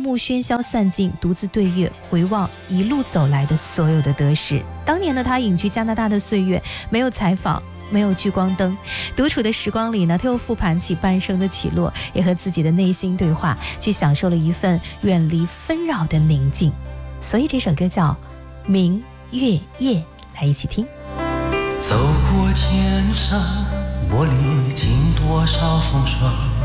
幕喧嚣散尽，独自对月回望一路走来的所有的得失。当年的他隐居加拿大的岁月，没有采访，没有聚光灯，独处的时光里呢，他又复盘起半生的起落，也和自己的内心对话，去享受了一份远离纷扰的宁静。所以这首歌叫《明月夜》，来一起听。 走过千山，我历经多少风霜，